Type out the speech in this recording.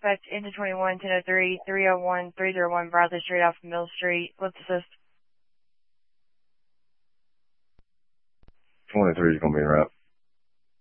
Dispatch, engine 21, 1003, 301, 301, Bradley Street off Mill Street. Let's assist. 23 is going to be in route.